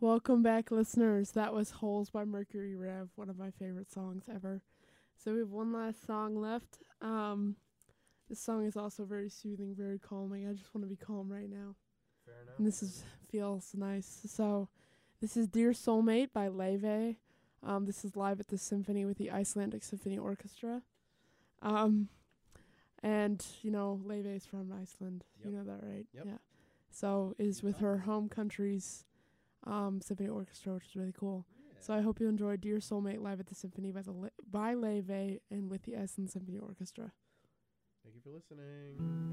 Welcome back, listeners. That was Holes by Mercury Rev, one of my favorite songs ever. So we have one last song left. This song is also very soothing, very calming. I just want to be calm right now. Fair enough. And feels nice. So this is Dear Soulmate by Leve. This is live at the symphony with the Icelandic Symphony Orchestra. And, Leve is from Iceland. Yep. You know that, right? Yep. Yeah. So is with her home country's symphony orchestra, which is really cool. Yeah. So I hope you enjoy Dear Soulmate live at the symphony by Leve and with the Iceland Symphony Orchestra. Thank you for listening.